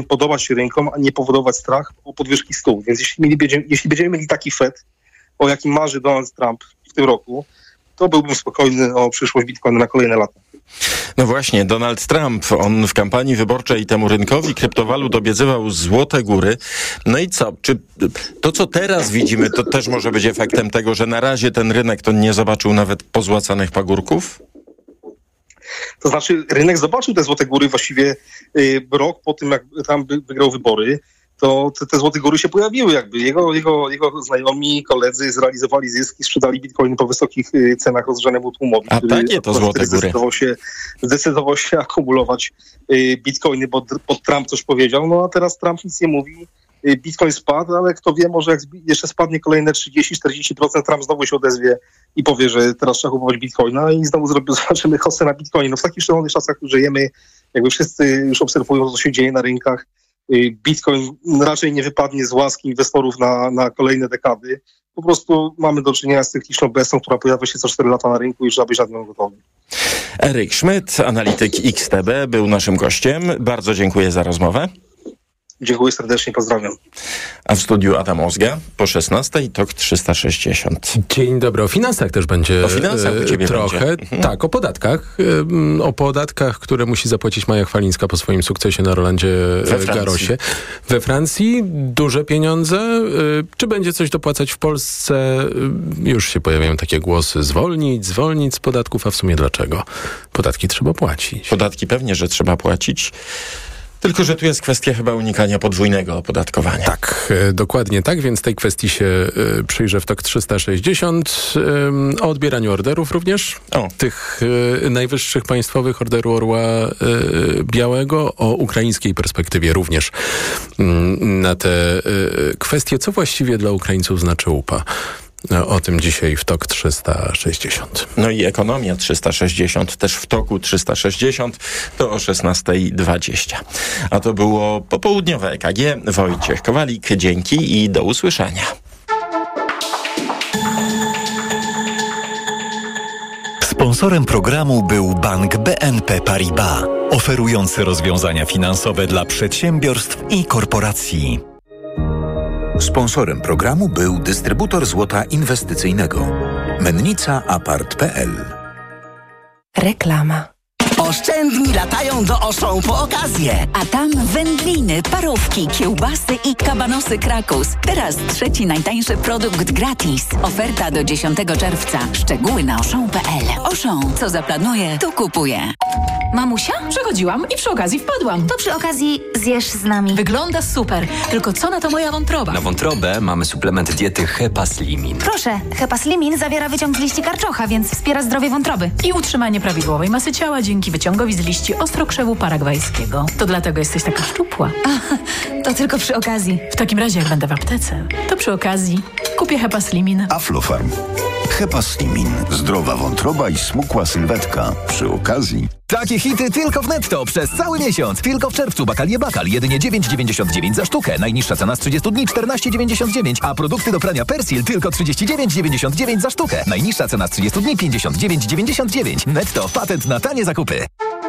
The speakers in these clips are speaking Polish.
podobać się rynkom, a nie powodować strach o podwyżki stóp. Więc jeśli będziemy mieli taki Fed, o jakim marzy Donald Trump w tym roku, to byłbym spokojny o przyszłość Bitcoina na kolejne lata. No właśnie, Donald Trump, on w kampanii wyborczej temu rynkowi kryptowalut obiecywał złote góry. No i co? Czy to, co teraz widzimy, to też może być efektem tego, że na razie ten rynek to nie zobaczył nawet pozłacanych pagórków? To znaczy, rynek zobaczył te złote góry właściwie rok po tym, jak Trump wygrał wybory. To te złote góry się pojawiły jakby. Jego znajomi, koledzy zrealizowali zyski, sprzedali bitcoiny po wysokich cenach rozgrzanemu tłumowi. A takie to złote góry. Zdecydował się akumulować bitcoiny, bo Trump coś powiedział, no a teraz Trump nic nie mówi. Bitcoin spadł, ale kto wie, może jak jeszcze spadnie kolejne 30-40%, Trump znowu się odezwie i powie, że teraz trzeba kupować bitcoina i znowu zobaczymy hossę na bitcoinie. No w takich szalonych czasach żyjemy, jakby wszyscy już obserwują, co się dzieje na rynkach. Bitcoin raczej nie wypadnie z łaski inwestorów na kolejne dekady. Po prostu mamy do czynienia z cykliczną bestią, która pojawia się co 4 lata na rynku i trzeba być na nią gotowy. Eryk Szmyt, analityk XTB, był naszym gościem. Bardzo dziękuję za rozmowę. Dziękuję serdecznie, pozdrawiam. A w studiu Adam Ozga po 16:00 TOK 360. Dzień dobry. O finansach też będzie o finansach u ciebie trochę. Będzie. Tak, o podatkach. O podatkach, które musi zapłacić Maja Chwalińska po swoim sukcesie na Rolandzie Garrosie. We Francji duże pieniądze. Czy będzie coś dopłacać w Polsce? Już się pojawiają takie głosy. Zwolnić z podatków, a w sumie dlaczego? Podatki trzeba płacić. Podatki pewnie, że trzeba płacić. Tylko że tu jest kwestia chyba unikania podwójnego opodatkowania. Tak, dokładnie tak, więc tej kwestii się przyjrzę w TOK 360. O odbieraniu orderów również. Tych najwyższych państwowych, Orderu Orła Białego, o ukraińskiej perspektywie również na te kwestie. Co właściwie dla Ukraińców znaczy UPA? O tym dzisiaj w TOK 360. No i ekonomia 360 też w TOK-u 360 to o 16:20. A to było popołudniowe EKG. Wojciech Kowalik, dzięki i do usłyszenia. Sponsorem programu był Bank BNP Paribas, oferujący rozwiązania finansowe dla przedsiębiorstw i korporacji. Sponsorem programu był dystrybutor złota inwestycyjnego Mennica Apart.pl. Reklama. Oszczędni latają do Auchan po okazję. A tam wędliny, parówki, kiełbasy i kabanosy Krakus. Teraz 3. najtańszy produkt gratis. Oferta do 10 czerwca. Szczegóły na Auchan.pl. Auchan, co zaplanuje, to kupuje. Mamusia? Przechodziłam i przy okazji wpadłam. To przy okazji zjesz z nami. Wygląda super. Tylko co na to moja wątroba? Na wątrobę mamy suplement diety Hepaslimin. Proszę, Hepaslimin zawiera wyciąg z liści karczocha, więc wspiera zdrowie wątroby. I utrzymanie prawidłowej masy ciała dzięki wyciągowi z liści ostrokrzewu paragwajskiego. To dlatego jesteś taka szczupła. To tylko przy okazji. W takim razie, jak będę w aptece, to przy okazji kupię Hepaslimin. Aflofarm. Hepaslimin. Zdrowa wątroba i smukła sylwetka. Przy okazji. Takie hity tylko w Netto przez cały miesiąc. Tylko w czerwcu Bakalie Bakal jedynie 9,99 za sztukę. Najniższa cena z 30 dni 14,99. A produkty do prania Persil tylko 39,99 za sztukę. Najniższa cena z 30 dni 59,99. Netto. Patent na tanie zakupy.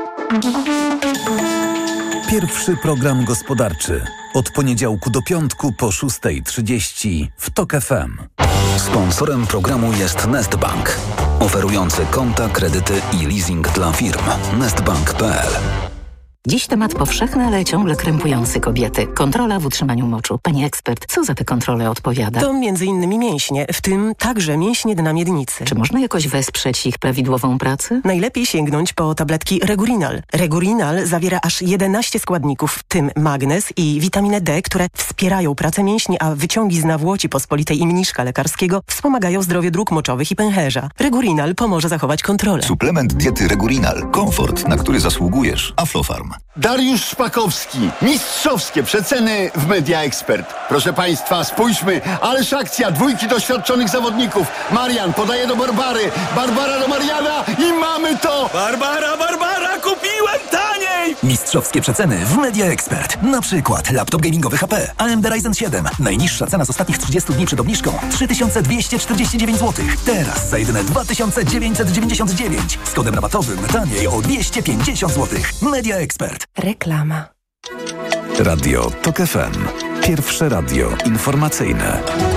Pierwszy program gospodarczy. Od poniedziałku do piątku po 6:30 w TOK FM. Sponsorem programu jest Nestbank, oferujący konta, kredyty i leasing dla firm. Nestbank.pl. Dziś temat powszechny, ale ciągle krępujący kobiety. Kontrola w utrzymaniu moczu. Pani ekspert, co za te kontrole odpowiada? To m.in. mięśnie, w tym także mięśnie dna miednicy. Czy można jakoś wesprzeć ich prawidłową pracę? Najlepiej sięgnąć po tabletki Regurinal. Regurinal zawiera aż 11 składników, w tym magnez i witaminę D, które wspierają pracę mięśni, a wyciągi z nawłoci pospolitej i mniszka lekarskiego wspomagają zdrowie dróg moczowych i pęcherza. Regurinal pomoże zachować kontrolę. Suplement diety Regurinal. Komfort, na który zasługujesz. Aflofarm. Dariusz Szpakowski. Mistrzowskie przeceny w Media Expert. Proszę Państwa, spójrzmy, ależ akcja, 2 doświadczonych zawodników. Marian podaje do Barbary, Barbara do Mariana i mamy to! Barbara, kupiłem taniej! Mistrzowskie przeceny w Media Expert. Na przykład laptop gamingowy HP AMD Ryzen 7. Najniższa cena z ostatnich 30 dni przed obniżką 3249 zł. Teraz za jedyne 2999. Z kodem rabatowym taniej o 250 zł. Media Expert. Reklama. Radio TOK FM. Pierwsze radio informacyjne.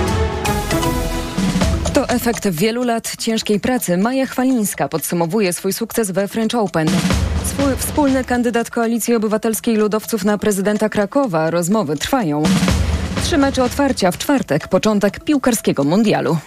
To efekt wielu lat ciężkiej pracy. Maja Chwalińska podsumowuje swój sukces we French Open. Wspólny kandydat Koalicji Obywatelskiej Ludowców na prezydenta Krakowa. Rozmowy trwają. 3 mecze otwarcia w czwartek. Początek piłkarskiego mundialu.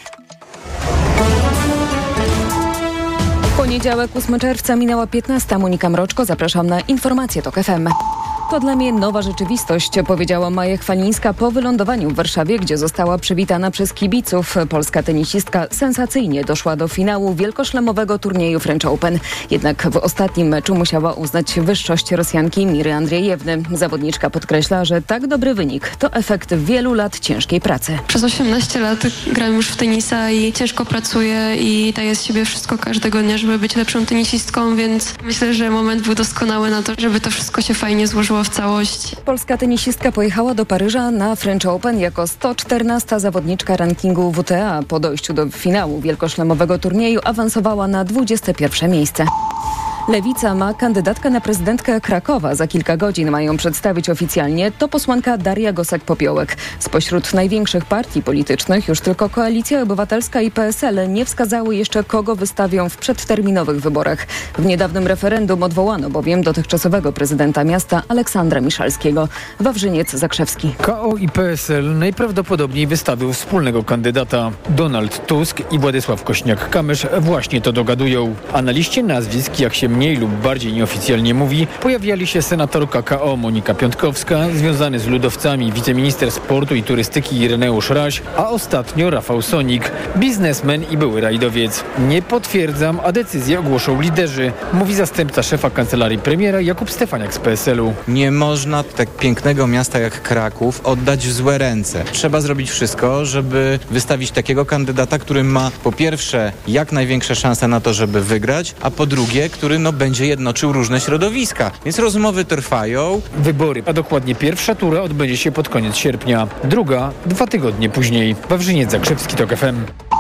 Poniedziałek, 8 czerwca, minęła 15. Monika Mroczko. Zapraszam na informacje TOK FM. To dla mnie nowa rzeczywistość, powiedziała Maja Chwalińska po wylądowaniu w Warszawie, gdzie została przywitana przez kibiców. Polska tenisistka sensacyjnie doszła do finału wielkoszlemowego turnieju French Open. Jednak w ostatnim meczu musiała uznać wyższość Rosjanki Miry Andrzejewny. Zawodniczka podkreśla, że tak dobry wynik to efekt wielu lat ciężkiej pracy. Przez 18 lat gram już w tenisa i ciężko pracuję i daję z siebie wszystko każdego dnia, żeby być lepszą tenisistką, więc myślę, że moment był doskonały na to, żeby to wszystko się fajnie złożyło w całość. Polska tenisistka pojechała do Paryża na French Open jako 114. zawodniczka rankingu WTA. Po dojściu do finału wielkoszlemowego turnieju awansowała na 21. miejsce. Lewica ma kandydatkę na prezydentkę Krakowa. Za kilka godzin mają przedstawić oficjalnie. To posłanka Daria Gosek-Popiołek. Spośród największych partii politycznych już tylko Koalicja Obywatelska i PSL nie wskazały jeszcze, kogo wystawią w przedterminowych wyborach. W niedawnym referendum odwołano bowiem dotychczasowego prezydenta miasta Aleksandra Miszalskiego. Wawrzyniec Zakrzewski. KO i PSL najprawdopodobniej wystawią wspólnego kandydata. Donald Tusk i Władysław Kośniak-Kamysz właśnie to dogadują. A na liście nazwisk, jak się mniej lub bardziej nieoficjalnie mówi, pojawiali się senatorka KO Monika Piątkowska, związany z ludowcami wiceminister sportu i turystyki Ireneusz Raś, a ostatnio Rafał Sonik, biznesmen i były rajdowiec. Nie potwierdzam, a decyzję ogłoszą liderzy, mówi zastępca szefa kancelarii premiera Jakub Stefaniak z PSL-u. Nie można tak pięknego miasta jak Kraków oddać w złe ręce. Trzeba zrobić wszystko, żeby wystawić takiego kandydata, który ma po pierwsze jak największe szanse na to, żeby wygrać, a po drugie, który będzie jednoczył różne środowiska. Więc rozmowy trwają. Wybory, a dokładnie pierwsza tura odbędzie się pod koniec sierpnia. Druga 2 tygodnie później. Wawrzyniec Zakrzewski, TOK FM.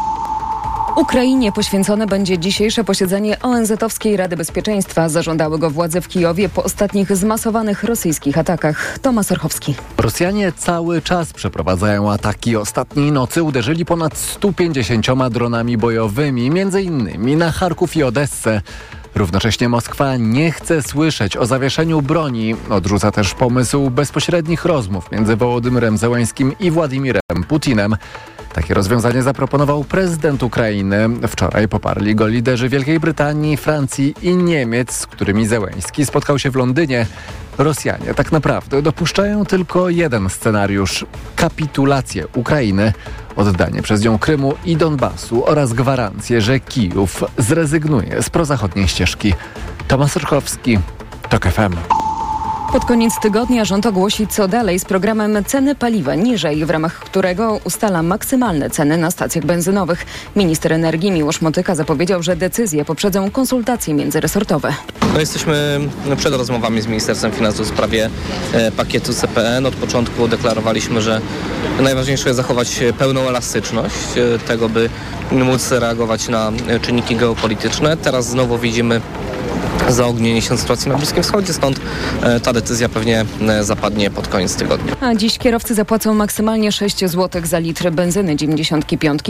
Ukrainie poświęcone będzie dzisiejsze posiedzenie ONZ-owskiej Rady Bezpieczeństwa. Zażądały go władze w Kijowie po ostatnich zmasowanych rosyjskich atakach. Tomasz Orchowski. Rosjanie cały czas przeprowadzają ataki. Ostatniej nocy uderzyli ponad 150 dronami bojowymi, m.in. na Charków i Odessę. Równocześnie Moskwa nie chce słyszeć o zawieszeniu broni. Odrzuca też pomysł bezpośrednich rozmów między Wołodymyrem Zełańskim i Władimirem Putinem. Takie rozwiązanie zaproponował prezydent Ukrainy. Wczoraj poparli go liderzy Wielkiej Brytanii, Francji i Niemiec, z którymi Zełański spotkał się w Londynie. Rosjanie tak naprawdę dopuszczają tylko jeden scenariusz – kapitulację Ukrainy, oddanie przez nią Krymu i Donbasu oraz gwarancję, że Kijów zrezygnuje z prozachodniej ścieżki. Tomasz Orchowski, TOK FM. Pod koniec tygodnia rząd ogłosi, co dalej z programem Ceny paliwa niżej, w ramach którego ustala maksymalne ceny na stacjach benzynowych. Minister energii Miłosz Motyka zapowiedział, że decyzje poprzedzą konsultacje międzyresortowe. Jesteśmy przed rozmowami z Ministerstwem Finansów w sprawie pakietu CPN. Od początku deklarowaliśmy, że najważniejsze jest zachować pełną elastyczność tego, by móc reagować na czynniki geopolityczne. Teraz znowu widzimy zaognienie się sytuacji na Bliskim Wschodzie, stąd ta decyzja pewnie zapadnie pod koniec tygodnia. A dziś kierowcy zapłacą maksymalnie 6 zł za litr benzyny 95,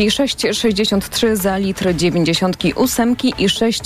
6,63 za litr 98 i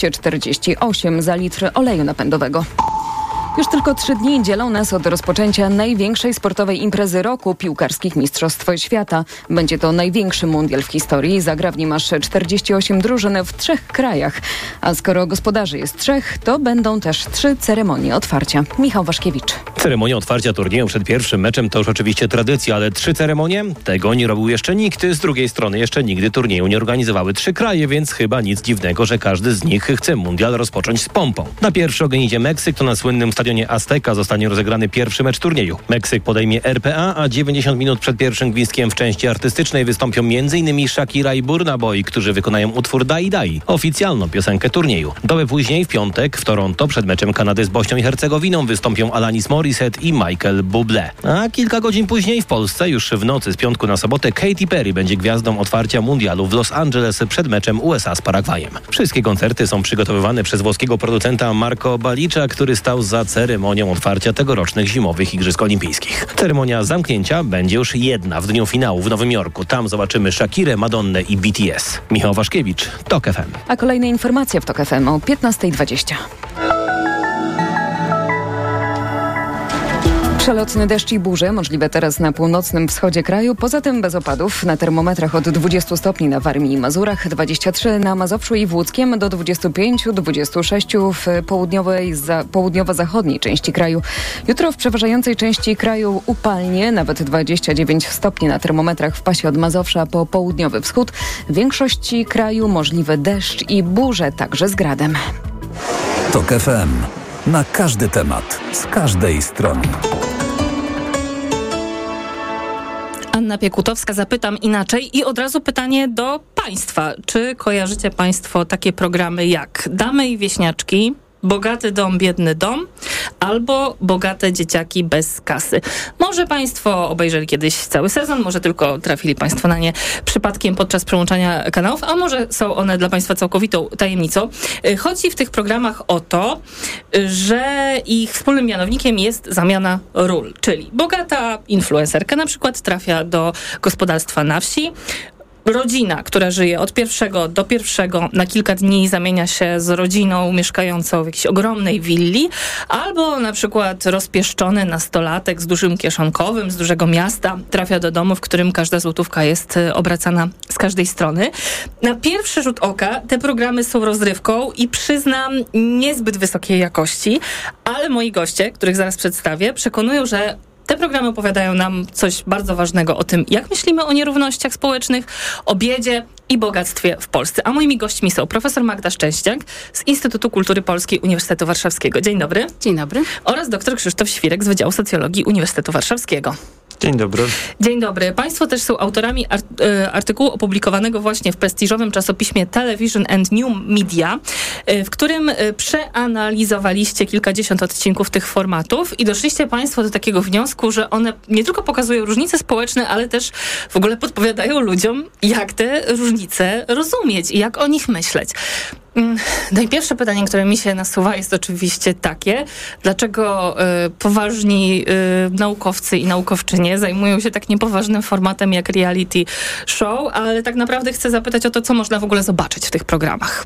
6,48 za litr oleju napędowego. Już tylko 3 dni dzielą nas od rozpoczęcia największej sportowej imprezy roku, piłkarskich Mistrzostw Świata. Będzie to największy mundial w historii. Zagra w nim aż 48 drużyn w 3 krajach. A skoro gospodarzy jest 3, to będą też 3 ceremonie otwarcia. Michał Waszkiewicz. Ceremonia otwarcia turnieju przed pierwszym meczem to już oczywiście tradycja, ale 3 ceremonie? Tego nie robił jeszcze nikt. Z drugiej strony jeszcze nigdy turnieju nie organizowały 3 kraje, więc chyba nic dziwnego, że każdy z nich chce mundial rozpocząć z pompą. Na pierwszy ogień idzie Meksyk, to na słynnym stadionie Azteca zostanie rozegrany pierwszy mecz turnieju. Meksyk podejmie RPA, a 90 minut przed pierwszym gwizdkiem w części artystycznej wystąpią m.in. Shakira i Burna Boy, którzy wykonają utwór Dai Dai, oficjalną piosenkę turnieju. Dobę później w piątek w Toronto przed meczem Kanady z Bośnią i Hercegowiną wystąpią Alanis Morissette i Michael Bublé. A kilka godzin później w Polsce, już w nocy z piątku na sobotę, Katy Perry będzie gwiazdą otwarcia mundialu w Los Angeles przed meczem USA z Paragwajem. Wszystkie koncerty są przygotowywane przez włoskiego producenta Marco Balicza, który stał za ceremonią otwarcia tegorocznych zimowych Igrzysk Olimpijskich. Ceremonia zamknięcia będzie już jedna w dniu finału w Nowym Jorku. Tam zobaczymy Shakirę, Madonnę i BTS. Michał Waszkiewicz, TOK FM. A kolejne informacje w TOK FM o 15:20. Przelotny deszcz i burze możliwe teraz na północnym wschodzie kraju. Poza tym bez opadów. Na termometrach od 20 stopni na Warmii i Mazurach, 23 na Mazowszu i w Łódzkiem, do 25-26 w południowo-zachodniej części kraju. Jutro w przeważającej części kraju upalnie, nawet 29 stopni na termometrach w pasie od Mazowsza po południowy wschód. W większości kraju możliwy deszcz i burze, także z gradem. TOK FM. Na każdy temat, z każdej strony. Anna Piekutowska, zapytam inaczej i od razu pytanie do Państwa. Czy kojarzycie Państwo takie programy jak Damy i Wieśniaczki, Bogaty dom, biedny dom albo Bogate dzieciaki bez kasy? Może Państwo obejrzeli kiedyś cały sezon, może tylko trafili Państwo na nie przypadkiem podczas przełączania kanałów, a może są one dla Państwa całkowitą tajemnicą. Chodzi w tych programach o to, że ich wspólnym mianownikiem jest zamiana ról, czyli bogata influencerka na przykład trafia do gospodarstwa na wsi. Rodzina, która żyje od pierwszego do pierwszego na kilka dni, zamienia się z rodziną mieszkającą w jakiejś ogromnej willi, albo na przykład rozpieszczony nastolatek z dużym kieszonkowym, z dużego miasta trafia do domu, w którym każda złotówka jest obracana z każdej strony. Na pierwszy rzut oka te programy są rozrywką i przyznam niezbyt wysokiej jakości, ale moi goście, których zaraz przedstawię, przekonują, że te programy opowiadają nam coś bardzo ważnego o tym, jak myślimy o nierównościach społecznych, o biedzie i bogactwie w Polsce. A moimi gośćmi są profesor Magda Szczęściak z Instytutu Kultury Polskiej Uniwersytetu Warszawskiego. Dzień dobry. Dzień dobry. Oraz dr Krzysztof Świrek z Wydziału Socjologii Uniwersytetu Warszawskiego. Dzień dobry. Dzień dobry. Państwo też są autorami artykułu opublikowanego właśnie w prestiżowym czasopiśmie Television and New Media, w którym przeanalizowaliście kilkadziesiąt odcinków tych formatów i doszliście Państwo do takiego wniosku, że one nie tylko pokazują różnice społeczne, ale też w ogóle podpowiadają ludziom, jak te różnice rozumieć i jak o nich myśleć. No i pierwsze pytanie, które mi się nasuwa, jest oczywiście takie: dlaczego poważni naukowcy i naukowczynie zajmują się tak niepoważnym formatem jak reality show, ale tak naprawdę chcę zapytać o to, co można w ogóle zobaczyć w tych programach.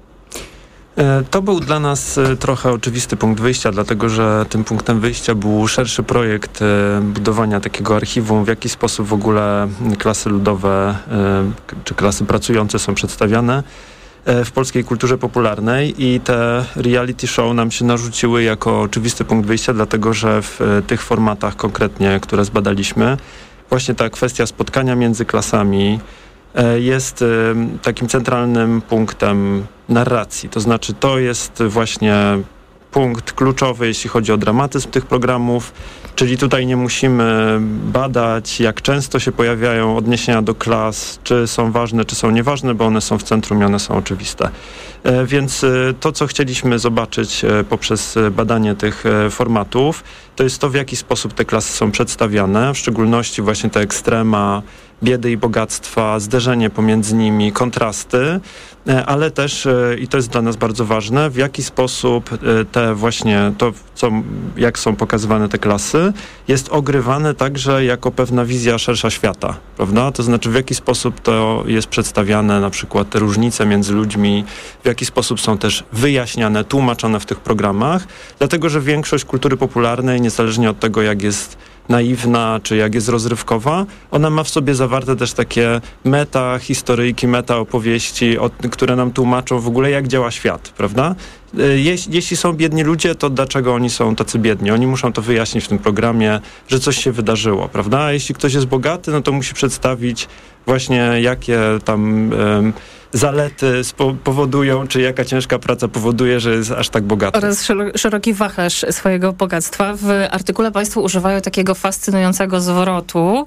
To był dla nas trochę oczywisty punkt wyjścia, dlatego że tym punktem wyjścia był szerszy projekt budowania takiego archiwum, w jaki sposób w ogóle klasy ludowe czy klasy pracujące są przedstawiane w polskiej kulturze popularnej, i te reality show nam się narzuciły jako oczywisty punkt wyjścia, dlatego że w tych formatach konkretnie, które zbadaliśmy, właśnie ta kwestia spotkania między klasami jest takim centralnym punktem narracji. To znaczy, to jest właśnie punkt kluczowy, jeśli chodzi o dramatyzm tych programów, czyli tutaj nie musimy badać, jak często się pojawiają odniesienia do klas, czy są ważne, czy są nieważne, bo one są w centrum i one są oczywiste. Więc to, co chcieliśmy zobaczyć poprzez badanie tych formatów, to jest to, w jaki sposób te klasy są przedstawiane, w szczególności właśnie te ekstrema biedy i bogactwa, zderzenie pomiędzy nimi, kontrasty, ale też, i to jest dla nas bardzo ważne, w jaki sposób te właśnie, to jak są pokazywane te klasy, jest ogrywane także jako pewna wizja szersza świata, prawda? To znaczy, w jaki sposób to jest przedstawiane, na przykład te różnice między ludźmi, w jaki sposób są też wyjaśniane, tłumaczone w tych programach, dlatego że większość kultury popularnej, niezależnie od tego, jak jest naiwna, czy jak jest rozrywkowa, ona ma w sobie zawarte też takie meta-historyjki, meta-opowieści, które nam tłumaczą w ogóle, jak działa świat, prawda? Jeśli są biedni ludzie, to dlaczego oni są tacy biedni? Oni muszą to wyjaśnić w tym programie, że coś się wydarzyło, prawda? A jeśli ktoś jest bogaty, no to musi przedstawić właśnie, jakie tam zalety powodują, czy jaka ciężka praca powoduje, że jest aż tak bogaty. Oraz szeroki wachlarz swojego bogactwa. W artykule Państwo używają takiego fascynującego zwrotu,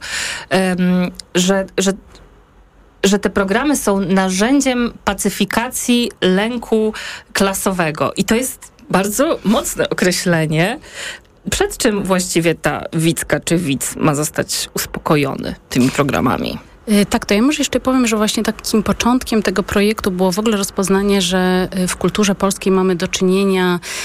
że te programy są narzędziem pacyfikacji lęku klasowego. I to jest bardzo mocne określenie. Przed czym właściwie ta widzka czy widz ma zostać uspokojony tymi programami? Tak, to ja może jeszcze powiem, że właśnie takim początkiem tego projektu było w ogóle rozpoznanie, że w kulturze polskiej mamy do czynienia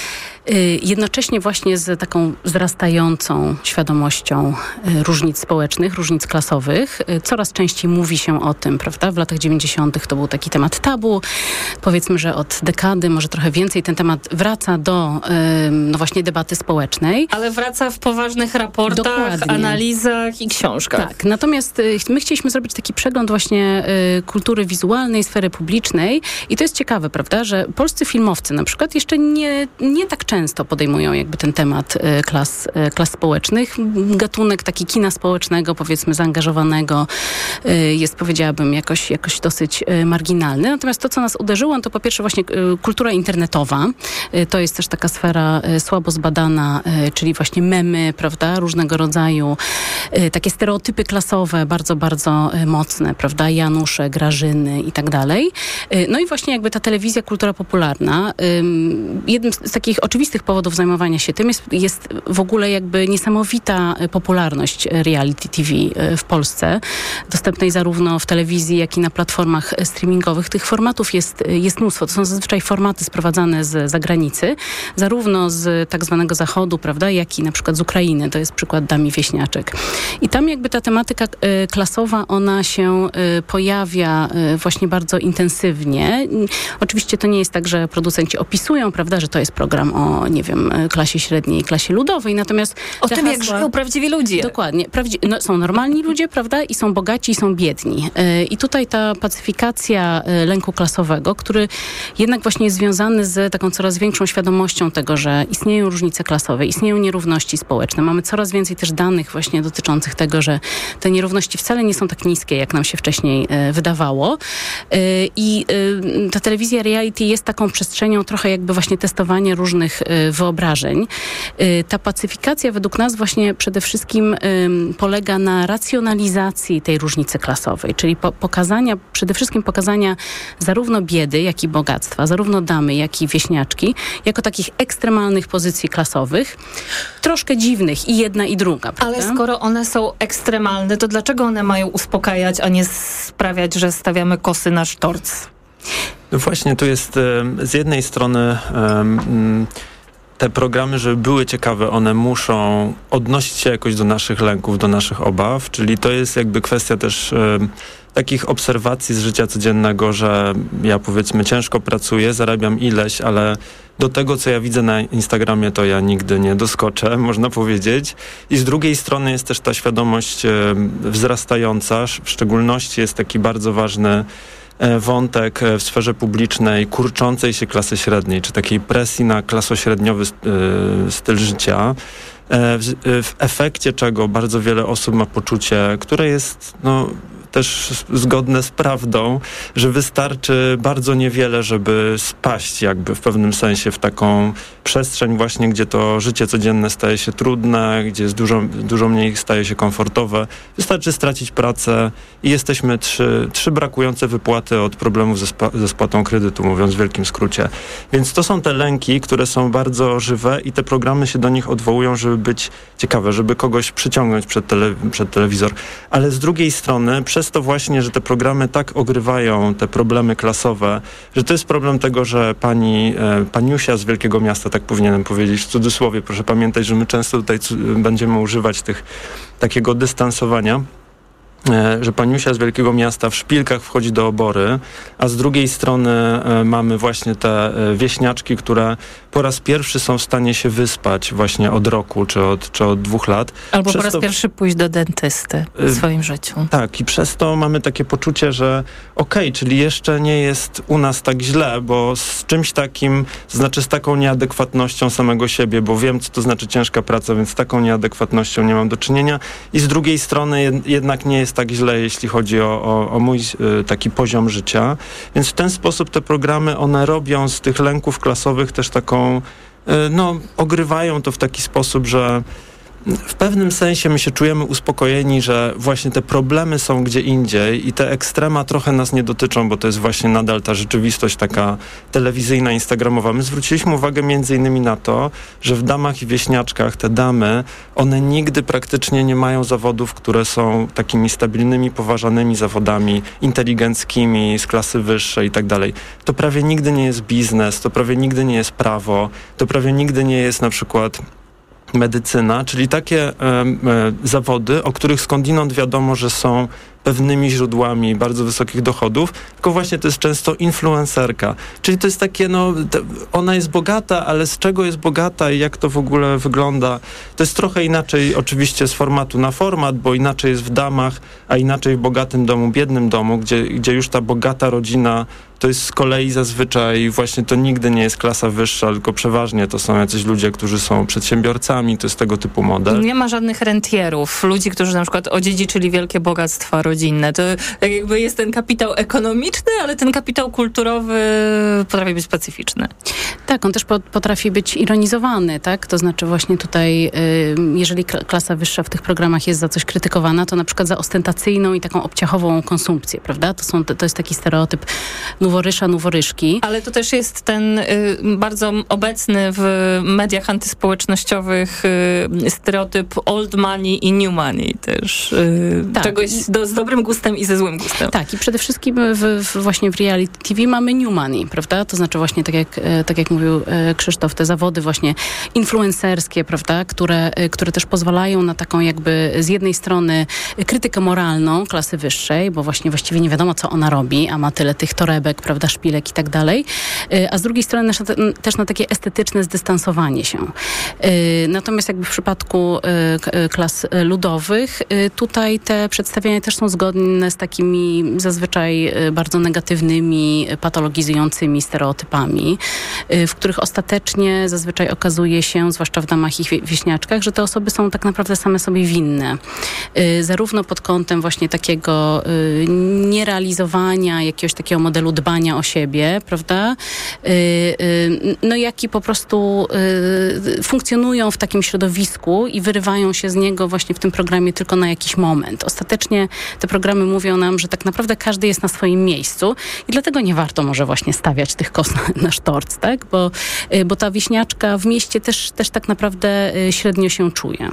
Jednocześnie właśnie z taką wzrastającą świadomością różnic społecznych, różnic klasowych. Coraz częściej mówi się o tym, prawda? W latach 90. to był taki temat tabu. Powiedzmy, że od dekady, może trochę więcej, ten temat wraca do no właśnie debaty społecznej. Ale wraca w poważnych raportach, analizach i książkach. Tak, natomiast my chcieliśmy zrobić taki przegląd właśnie kultury wizualnej, sfery publicznej i to jest ciekawe, prawda, że polscy filmowcy na przykład jeszcze nie tak często podejmują jakby ten temat klas społecznych. Gatunek taki kina społecznego, powiedzmy zaangażowanego jest, powiedziałabym, jakoś dosyć marginalny. Natomiast to, co nas uderzyło, to po pierwsze właśnie kultura internetowa. To jest też taka sfera słabo zbadana, czyli właśnie memy, prawda, różnego rodzaju takie stereotypy klasowe, bardzo, bardzo mocne, prawda, Janusze, Grażyny i tak dalej. No i właśnie jakby ta telewizja, kultura popularna. Jednym z takich oczywistych powodów zajmowania się tym jest w ogóle jakby niesamowita popularność reality TV w Polsce, dostępnej zarówno w telewizji, jak i na platformach streamingowych. Tych formatów jest mnóstwo. To są zazwyczaj formaty sprowadzane z zagranicy, zarówno z tak zwanego Zachodu, prawda, jak i na przykład z Ukrainy. To jest przykład Dami Wieśniaczek. I tam jakby ta tematyka klasowa, ona się pojawia właśnie bardzo intensywnie. Oczywiście to nie jest tak, że producenci opisują, prawda, że to jest program o, nie wiem, klasie średniej, klasie ludowej, natomiast o tym, jak żyją prawdziwi ludzie. Dokładnie. Są normalni ludzie, prawda, i są bogaci, i są biedni. I tutaj ta pacyfikacja lęku klasowego, który jednak właśnie jest związany z taką coraz większą świadomością tego, że istnieją różnice klasowe, istnieją nierówności społeczne. Mamy coraz więcej też danych właśnie dotyczących tego, że te nierówności wcale nie są tak niskie, jak nam się wcześniej wydawało. I ta telewizja reality jest taką przestrzenią trochę jakby właśnie testowania różnych wyobrażeń. Ta pacyfikacja według nas właśnie przede wszystkim polega na racjonalizacji tej różnicy klasowej, czyli przede wszystkim pokazania zarówno biedy, jak i bogactwa, zarówno damy, jak i wieśniaczki, jako takich ekstremalnych pozycji klasowych, troszkę dziwnych i jedna i druga. Prawda? Ale skoro one są ekstremalne, to dlaczego one mają uspokajać, a nie sprawiać, że stawiamy kosy na sztorc? No właśnie, tu jest z jednej strony te programy, żeby były ciekawe, one muszą odnosić się jakoś do naszych lęków, do naszych obaw, czyli to jest jakby kwestia też takich obserwacji z życia codziennego, że ja powiedzmy ciężko pracuję, zarabiam ileś, ale do tego, co ja widzę na Instagramie, to ja nigdy nie doskoczę, można powiedzieć. I z drugiej strony jest też ta świadomość wzrastająca, w szczególności jest taki bardzo ważny wątek w sferze publicznej kurczącej się klasy średniej, czy takiej presji na klasośredniowy styl życia, w efekcie czego bardzo wiele osób ma poczucie, które jest też zgodne z prawdą, że wystarczy bardzo niewiele, żeby spaść jakby w pewnym sensie w taką przestrzeń właśnie, gdzie to życie codzienne staje się trudne, gdzie jest dużo mniej staje się komfortowe. Wystarczy stracić pracę i jesteśmy trzy brakujące wypłaty od problemów ze spłatą kredytu, mówiąc w wielkim skrócie. Więc to są te lęki, które są bardzo żywe i te programy się do nich odwołują, żeby być ciekawe, żeby kogoś przyciągnąć przed telewizor. Ale z drugiej strony, przez to właśnie, że te programy tak ogrywają te problemy klasowe, że to jest problem tego, że paniusia z wielkiego miasta, tak powinienem powiedzieć w cudzysłowie, proszę pamiętać, że my często tutaj będziemy używać takiego dystansowania, że paniusia z wielkiego miasta w szpilkach wchodzi do obory, a z drugiej strony mamy właśnie te wieśniaczki, które po raz pierwszy są w stanie się wyspać właśnie od roku, czy od 2 lat. Albo po raz pierwszy pójść do dentysty w swoim życiu. Tak, i przez to mamy takie poczucie, że czyli jeszcze nie jest u nas tak źle, bo z czymś takim, to znaczy z taką nieadekwatnością samego siebie, bo wiem, co to znaczy ciężka praca, więc z taką nieadekwatnością nie mam do czynienia. I z drugiej strony jednak nie jest tak źle, jeśli chodzi o mój taki poziom życia. Więc w ten sposób te programy, one robią z tych lęków klasowych też taką, ogrywają to w taki sposób, że w pewnym sensie my się czujemy uspokojeni, że właśnie te problemy są gdzie indziej i te ekstrema trochę nas nie dotyczą, bo to jest właśnie nadal ta rzeczywistość taka telewizyjna, instagramowa. My zwróciliśmy uwagę między innymi na to, że w Damach i Wieśniaczkach te damy, one nigdy praktycznie nie mają zawodów, które są takimi stabilnymi, poważanymi zawodami, inteligenckimi, z klasy wyższej i tak dalej. To prawie nigdy nie jest biznes, to prawie nigdy nie jest prawo, to prawie nigdy nie jest na przykład medycyna, czyli takie zawody, o których skądinąd wiadomo, że są pewnymi źródłami bardzo wysokich dochodów, tylko właśnie to jest często influencerka. Czyli to jest takie, ona jest bogata, ale z czego jest bogata i jak to w ogóle wygląda? To jest trochę inaczej oczywiście z formatu na format, bo inaczej jest w Damach, a inaczej w bogatym domu, biednym domu, gdzie już ta bogata rodzina to jest z kolei zazwyczaj właśnie to nigdy nie jest klasa wyższa, tylko przeważnie to są jacyś ludzie, którzy są przedsiębiorcami, to jest tego typu model. Nie ma żadnych rentierów, ludzi, którzy na przykład odziedziczyli wielkie bogactwa rodzinne. To tak jakby jest ten kapitał ekonomiczny, ale ten kapitał kulturowy potrafi być specyficzny. Tak, on też potrafi być ironizowany, tak? To znaczy właśnie tutaj, jeżeli klasa wyższa w tych programach jest za coś krytykowana, to na przykład za ostentacyjną i taką obciachową konsumpcję, prawda? To jest taki stereotyp noworysza, noworyszki. Ale to też jest ten bardzo obecny w mediach antyspołecznościowych stereotyp old money i new money też. Tak. Czegoś z dobrym gustem i ze złym gustem. Tak, i przede wszystkim właśnie w reality TV mamy new money, prawda? To znaczy właśnie tak jak mówił Krzysztof, te zawody właśnie influencerskie, prawda? Które też pozwalają na taką jakby z jednej strony krytykę moralną klasy wyższej, bo właściwie nie wiadomo, co ona robi, a ma tyle tych torebek, prawda, szpilek i tak dalej, a z drugiej strony też na takie estetyczne zdystansowanie się. Natomiast jakby w przypadku klas ludowych, tutaj te przedstawienia też są zgodne z takimi zazwyczaj bardzo negatywnymi, patologizującymi stereotypami, w których ostatecznie zazwyczaj okazuje się, zwłaszcza w Damach i Wieśniaczkach, że te osoby są tak naprawdę same sobie winne. Zarówno pod kątem właśnie takiego nierealizowania jakiegoś takiego modelu dbania o siebie, prawda? Jak i po prostu funkcjonują w takim środowisku i wyrywają się z niego właśnie w tym programie tylko na jakiś moment. Ostatecznie te programy mówią nam, że tak naprawdę każdy jest na swoim miejscu i dlatego nie warto może właśnie stawiać tych kos na sztorc, tak? Bo ta wieśniaczka w mieście też tak naprawdę średnio się czuje.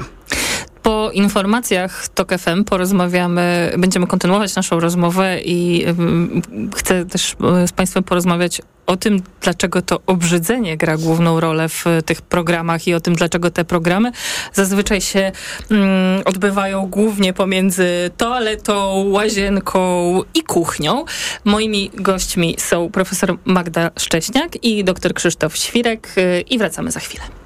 Po informacjach TOK FM będziemy kontynuować naszą rozmowę i chcę też z Państwem porozmawiać o tym, dlaczego to obrzydzenie gra główną rolę w tych programach i o tym, dlaczego te programy zazwyczaj się odbywają głównie pomiędzy toaletą, łazienką i kuchnią. Moimi gośćmi są profesor Magda Szcześniak i dr Krzysztof Świrek i wracamy za chwilę.